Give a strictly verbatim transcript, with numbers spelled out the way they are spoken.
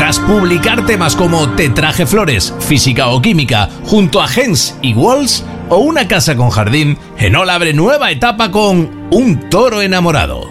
Tras publicar temas como Te traje flores, Física o Química, junto a Gens y Walls, o Una casa con jardín, Enola abre nueva etapa con Un toro enamorado.